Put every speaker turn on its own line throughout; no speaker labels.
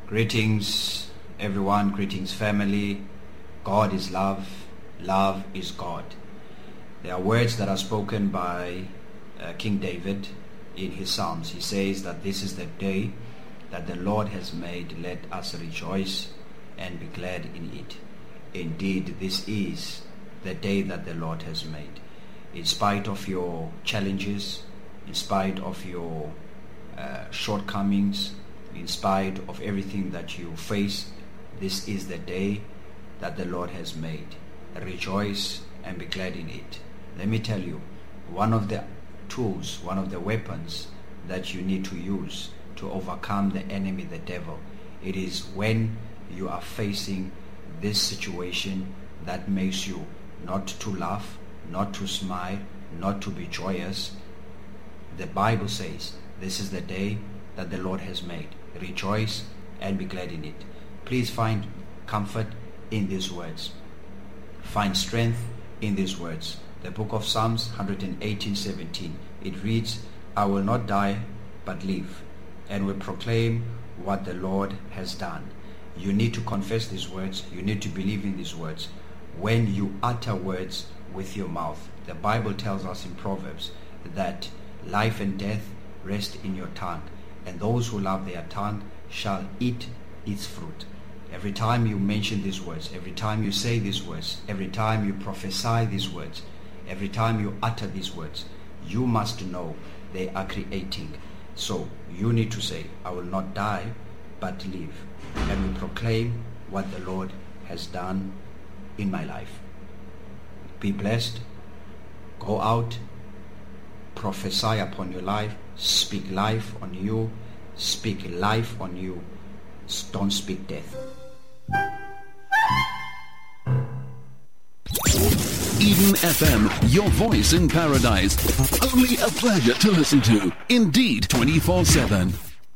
Greetings everyone, greetings family. God is love, love is God. There are words that are spoken by King David in his Psalms. He says that this is the day that the Lord has made, let us rejoice and be glad in it. Indeed, this is the day that the Lord has made. In spite of your challenges, in spite of your shortcomings, in spite of everything that you face, this is the day that the Lord has made. Rejoice and be glad in it. Let me tell you, one of the tools, one of the weapons that you need to use to overcome the enemy, the devil, it is when you are facing this situation that makes you not to laugh, not to smile, not to be joyous. The Bible says this is the day that the Lord has made. Rejoice and be glad in it. Please find comfort in these words. Find strength in these words. The book of Psalms 118:17. It reads, I will not die but live, and will proclaim what the Lord has done. You need to confess these words. You need to believe in these words. When you utter words with your mouth, the Bible tells us in Proverbs that life and death rest in your tongue, and those who love their tongue shall eat its fruit. Every time you mention these words, every time you say these words, every time you prophesy these words, every time you utter these words, you must know they are creating. So you need to say, I will not die but live, and will proclaim what the Lord has done in my life. Be blessed. Go out, prophesy upon your life, speak life on you, speak life on you. Don't speak death.
Eden FM, your voice in paradise. Only a pleasure to listen to. Indeed, 24/7.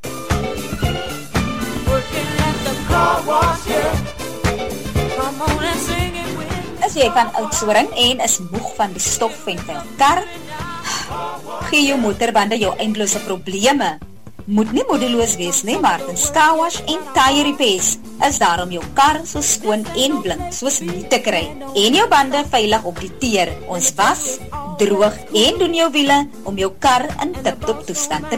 As jy kan oudsoring en is moeg van die stof en vuil kar, gee jou motorbande jou eindelose probleme. Moet nie moedeloos wees nie, Martin's Car Wash en Tire Repairs is daar om jou kar so skoon en blink soos nie te kry en jou bande veilig op die teer. Ons was, droog en doen jou wiele om jou kar in tip-top toestand te